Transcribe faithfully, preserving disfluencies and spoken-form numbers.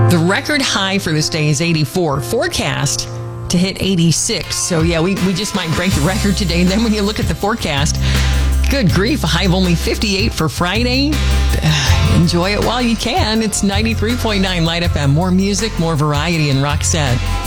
The record high for this day is eighty-four. Forecast to hit eighty-six. So yeah, we, we just might break the record today. And then when you look at the forecast, good grief, a high of only fifty-eight for Friday. Enjoy it while you can. It's ninety-three point nine Light F M. More music, more variety, and Roxette.